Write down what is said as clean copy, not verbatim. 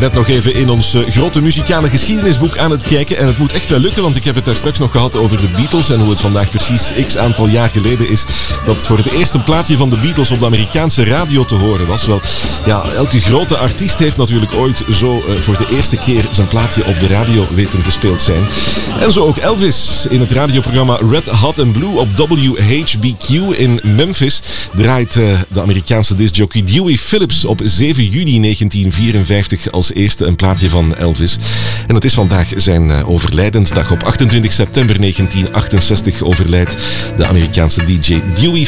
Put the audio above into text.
net nog even in ons grote muzikale geschiedenisboek aan het kijken. En het moet echt wel lukken, want ik heb het daar straks nog gehad over de Beatles. En hoe het vandaag precies x aantal jaar geleden is dat voor het eerst een plaatje van de Beatles op de Amerikaanse radio te horen was. Wel, ja, elke grote artiest heeft natuurlijk ooit zo voor de eerste keer zijn plaatje op de radio weten gespeeld zijn. En zo ook Elvis. In het radioprogramma Red Hot and Blue op WHBQ in Memphis draait de Amerikaanse discjockey Dewey Phillips op 7 juni 1954 als eerste een plaatje van Elvis. En het is vandaag zijn overlijdensdag. Op 28 september 1968 overlijdt de Amerikaanse DJ Dewey